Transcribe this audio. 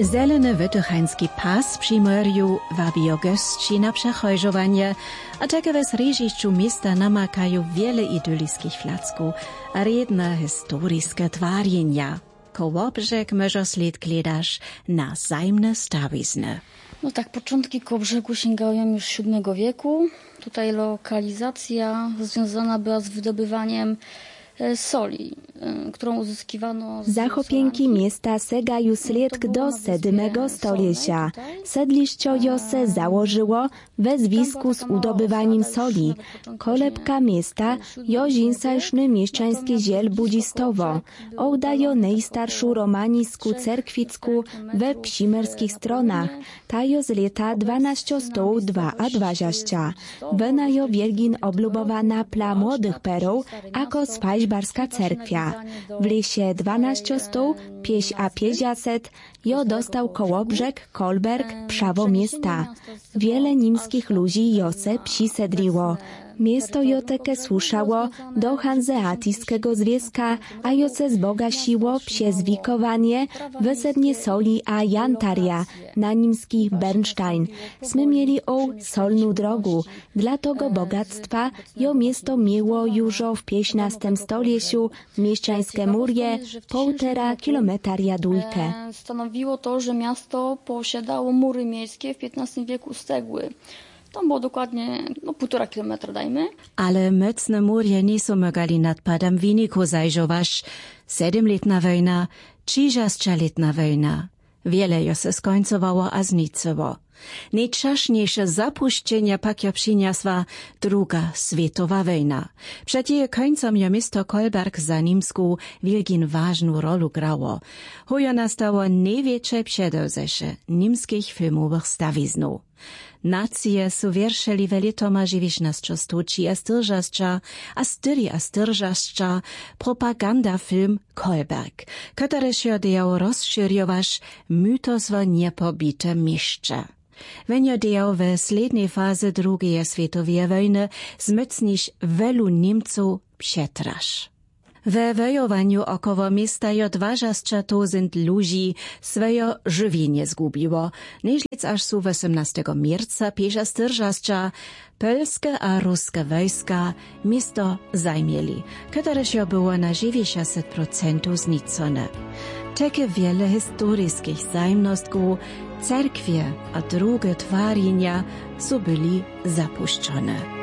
Zeleny wytychański pas przy morju wabio gości na przechojżowanie, a takie w srežišću miasta namakają wiele idylickich placków, a redne historyczne twarjenia. Kołobrzeg może sled gledasz na zajmne stawizny. No tak, początki Kołobrzegu sięgają już VII wieku. Tutaj lokalizacja związana była z wydobywaniem soli, którą uzyskiwano z Zachopienki miasta segają sled do VII stoliecia. Sedliszczo jo se założyło we związku z udobywaniem soli. Kolebka miasta jo zinsajszny mieszczański ziel budzistowo. Ołdajo najstarszą romanisku cerkwicku we psimerskich stronach. Tajo z lata 1222. Wena jo wielgin oblubowana pla młodych perów, ako Svajžbarská cerkwia. W lesie 1250 jo dostał Kołobrzeg, Kolberg, Przawo miasta. Wiele niemskich ludzi jo se przysedliło. Miasto jo teke słuszało do hanzeatyjskiego związka, a jo se zbogasiło przez wikowanie, wesednie soli a jantaria, na niemski Bernstein. Smy mieli o solną drogu. Dla tego bogactwa jo miasto miało już w XV stoleciu mieszczańskie murie 1,5 kilometria dłujkę. Stanowiło to, że miasto posiadało mury miejskie w XV wieku z cegły. Tam było dokładnie 1,5 kilometra, dajmy. Ale mocne murje nie są mogli nad padem wyniku zajżować. 7-letna wojna, 30-letna wojna. Wiele jo se skońcowało a znicowo. Najczaszniejsze zapuszczenia pak jo przyniosła Druga światowa wojna. Przed jej końcem jo miasto Kolberg za niemską wielkin ważną rolę grało. Hojo nastało największe przedewzesze niemskich filmowych stawiznów. Nacje su wierszeli velitoma żywicznością stuci a styrżaszcza propaganda film Kolberg, który się dejał rozszerjować mytoswo niepobite mieszcze. Wenio dejał w slednej fazie II światowej wojny zmocnić wielu Niemców przetraż. We wojowaniu około miasta jo 20,000 ludzi swoje żywienie zgubiło, nieźlic aż su 18 marca 1940 polskie a ruskie wojska miasto zajmieli, które się było na 90% zniszczone. Takie wiele historycznych zajemnostków, cerkwie a drugie twarjenia su byli zapuszczone.